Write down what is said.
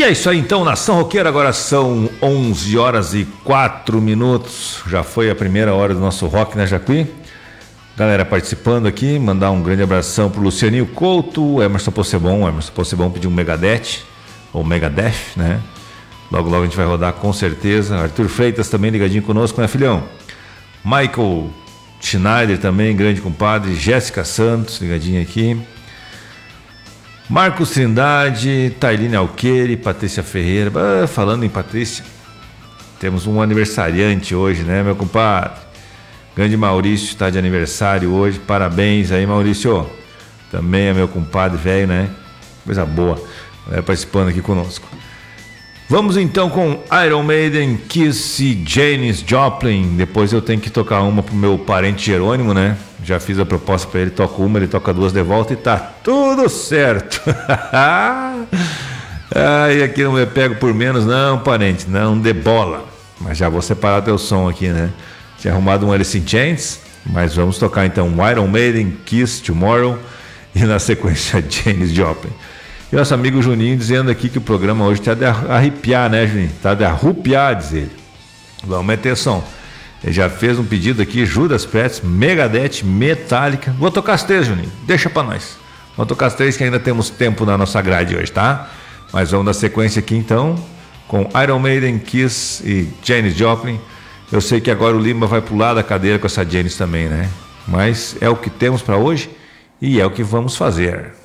é isso aí então, Nação Roqueira, agora são 11 horas e 4 minutos, já foi a primeira hora do nosso rock, né, Jacuí? Galera participando aqui, mandar um grande abração pro Lucianinho Couto, Emerson Possebon pediu um Megadeth, ou Megadeth, né? Logo a gente vai rodar com certeza. Arthur Freitas também ligadinho conosco, né, filhão? Michael Schneider também, grande compadre, Jéssica Santos ligadinho aqui. Marcos Trindade, Tailine Alqueire, Patrícia Ferreira. Falando em Patrícia, temos um aniversariante hoje, né, meu compadre? Grande Maurício está de aniversário hoje. Parabéns aí, Maurício. Também é meu compadre velho, né? Coisa boa. Participando aqui conosco. Vamos então com Iron Maiden, Kiss e Janis Joplin. Depois eu tenho que tocar uma pro meu parente Jerônimo, né? Já fiz a proposta para ele, toco uma, ele toca duas de volta e tá tudo certo. E aqui não me pego por menos, não, parente, não de bola. Mas já vou separar teu som aqui, né? Tinha arrumado um Alice in Chains, mas vamos tocar então Iron Maiden, Kiss, Tomorrow e na sequência Janis Joplin. E nosso amigo Juninho dizendo aqui que o programa hoje tá de arrepiar, né, Juninho? Tá de arrupiar, diz ele. Vamos meter som. Ele já fez um pedido aqui, Judas Priest, Megadeth, Metallica. Vou tocar as três, Juninho, deixa pra nós. Vou tocar as três que ainda temos tempo na nossa grade hoje, tá? Mas vamos dar sequência aqui então, com Iron Maiden, Kiss e Janis Joplin. Eu sei que agora o Lima vai pular da cadeira com essa Janis também, né? Mas é o que temos pra hoje e é o que vamos fazer.